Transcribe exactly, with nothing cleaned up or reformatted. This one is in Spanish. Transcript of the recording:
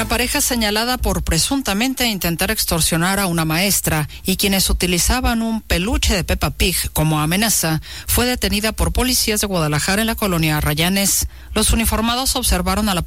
Una pareja señalada por presuntamente intentar extorsionar a una maestra y quienes utilizaban un peluche de Peppa Pig como amenaza fue detenida por policías de Guadalajara en la colonia Arrayanes. Los uniformados observaron a la